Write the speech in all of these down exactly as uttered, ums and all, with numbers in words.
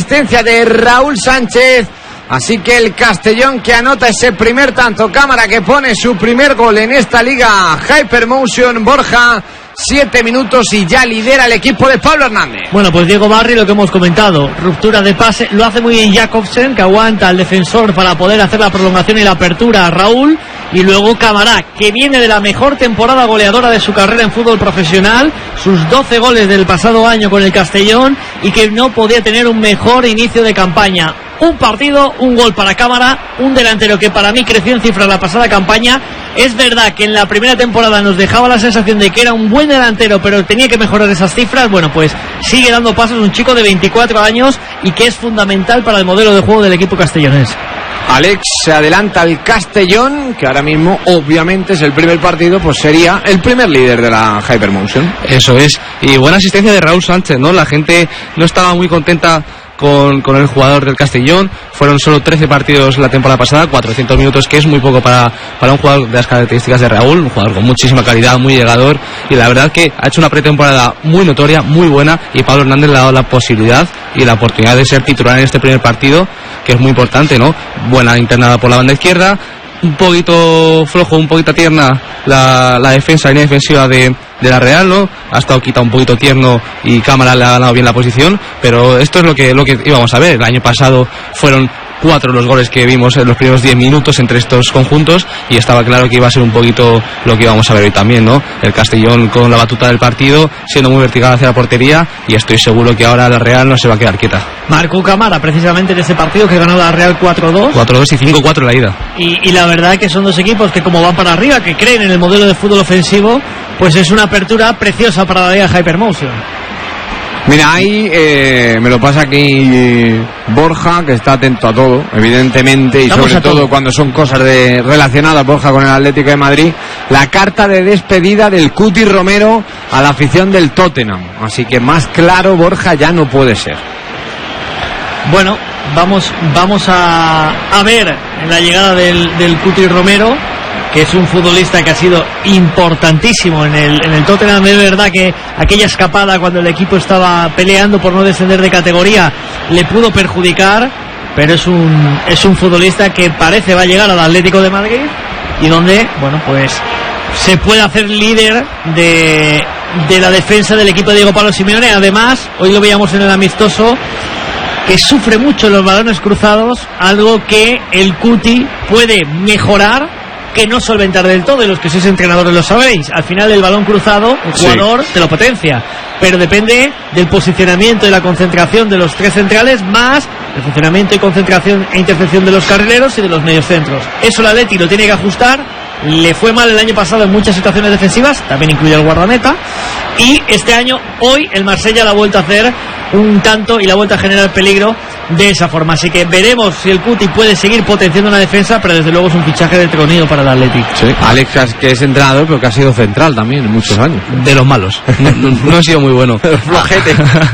asistencia de Raúl Sánchez. Así que el Castellón que anota ese primer tanto, Cámara que pone su primer gol en esta liga Hypermotion. Borja, siete minutos y ya lidera el equipo de Pablo Hernández. Bueno, pues Diego Barry, lo que hemos comentado, ruptura de pase, lo hace muy bien Jakobsen, que aguanta al defensor para poder hacer la prolongación y la apertura a Raúl, y luego Camará, que viene de la mejor temporada goleadora de su carrera en fútbol profesional, sus doce goles del pasado año con el Castellón, y que no podía tener un mejor inicio de campaña. Un partido, un gol para Cámara, un delantero que para mí creció en cifras la pasada campaña. Es verdad que en la primera temporada nos dejaba la sensación de que era un buen delantero, pero tenía que mejorar esas cifras. Bueno, pues sigue dando pasos, un chico de veinticuatro años y que es fundamental para el modelo de juego del equipo castellonés. Alex, se adelanta el Castellón, que ahora mismo obviamente es el primer partido, pues sería el primer líder de la Hypermotion. Eso es, y buena asistencia de Raúl Sánchez, ¿no? La gente no estaba muy contenta Con, con el jugador del Castellón. Fueron solo trece partidos la temporada pasada, cuatrocientos minutos, que es muy poco para, para un jugador de las características de Raúl, un jugador con muchísima calidad, muy llegador, y la verdad que ha hecho una pretemporada muy notoria, muy buena, y Pablo Hernández le ha dado la posibilidad y la oportunidad de ser titular en este primer partido, que es muy importante, ¿no? Buena internada por la banda izquierda, un poquito flojo, un poquito tierna la, la defensa, la línea defensiva de, de la Real, ¿no? Ha estado quitado un poquito tierno y Cámara le ha ganado bien la posición, pero esto es lo que, lo que íbamos a ver. El año pasado fueron cuatro los goles que vimos en los primeros diez minutos entre estos conjuntos, y estaba claro que iba a ser un poquito lo que íbamos a ver hoy también, ¿no? El Castellón con la batuta del partido, siendo muy vertical hacia la portería, y estoy seguro que ahora la Real no se va a quedar quieta. Marcó Cámara precisamente en ese partido que ganó la Real cuatro dos. cuatro dos y cinco cuatro en la ida. Y, y la verdad que son dos equipos que, como van para arriba, que creen en el modelo de fútbol ofensivo, pues es una apertura preciosa para la liga Hypermotion. Mira, ahí eh, me lo pasa aquí Borja, que está atento a todo, evidentemente, y Estamos sobre todo, todo cuando son cosas de, relacionadas, Borja, con el Atlético de Madrid. La carta de despedida del Cuti Romero a la afición del Tottenham. Así que más claro, Borja, ya no puede ser. Bueno, vamos vamos a, a ver la llegada del, del Cuti Romero, que es un futbolista que ha sido importantísimo en el, en el Tottenham. Es verdad que aquella escapada cuando el equipo estaba peleando por no descender de categoría le pudo perjudicar, pero es un, es un futbolista que parece va a llegar al Atlético de Madrid, y donde, bueno, pues se puede hacer líder de, de la defensa del equipo de Diego Pablo Simeone. Además, hoy lo veíamos en el amistoso, que sufre mucho los balones cruzados, algo que el Cuti puede mejorar, que no solventar del todo, y los que sois entrenadores lo sabéis. Al final el balón cruzado, el jugador sí te lo potencia, pero depende del posicionamiento y la concentración de los tres centrales, más el funcionamiento y concentración e intercepción de los carrileros y de los mediocentros. Eso el Atleti lo tiene que ajustar. Le fue mal el año pasado en muchas situaciones defensivas, también incluye el guardameta, y este año, hoy, el Marsella la ha vuelto a hacer un tanto y la ha vuelto a generar peligro de esa forma. Así que veremos si el Cuti puede seguir potenciando una defensa, pero desde luego es un fichaje de tronido para el Athletic. Sí. Alex, que es entrenador, pero que ha sido central también en muchos años. De los malos. No, no, no ha sido muy bueno. Flojete.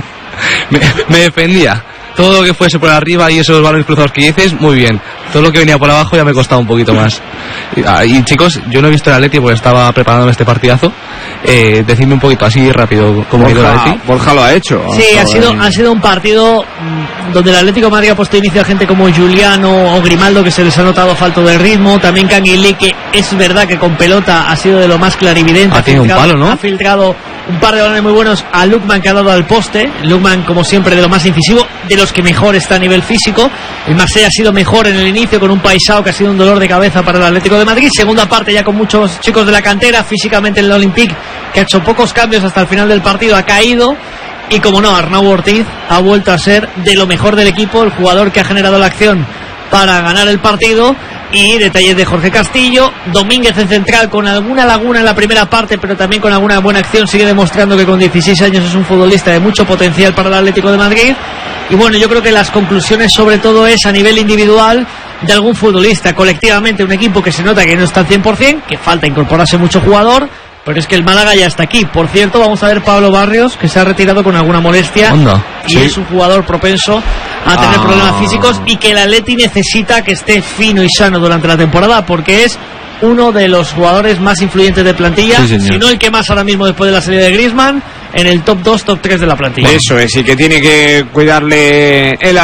me, me defendía. Todo lo que fuese por arriba y esos balones cruzados que dices, muy bien. Todo lo que venía por abajo ya me costaba un poquito más. Y, y chicos, yo no he visto el Atleti porque estaba preparándome este partidazo. Eh, decidme un poquito así rápido cómo ha ido el Atleti. Borja lo ha hecho. Sí, ha sido, ha sido un partido donde el Atlético de Madrid ha puesto inicio a gente como Juliano o Grimaldo, que se les ha notado falto de ritmo. También Canguilí, que es verdad que con pelota ha sido de lo más clarividente. Ha tenido un palo, ¿no? Ha filtrado un par de balones muy buenos a Lukman, que ha dado al poste. Lukman, como siempre, de lo más incisivo, de los que mejor está a nivel físico. El Marsella ha sido mejor en el inicio, con un Paisao que ha sido un dolor de cabeza para el Atlético de Madrid. Segunda parte ya con muchos chicos de la cantera. Físicamente el Olympique, que ha hecho pocos cambios hasta el final del partido, ha caído. Y como no, Arnau Ortiz ha vuelto a ser de lo mejor del equipo, el jugador que ha generado la acción para ganar el partido. Y detalles de Jorge Castillo. Domínguez en central, con alguna laguna en la primera parte, pero también con alguna buena acción, sigue demostrando que con dieciséis años es un futbolista de mucho potencial para el Atlético de Madrid. Y bueno, yo creo que las conclusiones sobre todo es a nivel individual de algún futbolista. Colectivamente un equipo que se nota que no está al cien por ciento, que falta incorporarse mucho jugador, pero es que el Málaga ya está aquí. Por cierto, vamos a ver Pablo Barrios, que se ha retirado con alguna molestia. Onda, y sí. Es un jugador propenso a tener ah. problemas físicos, y que el Atleti necesita que esté fino y sano durante la temporada, porque es uno de los jugadores más influyentes de plantilla, sí, si no el que más ahora mismo después de la salida de Griezmann, en el top dos, top tres de la plantilla. Eso es, y que tiene que cuidarle el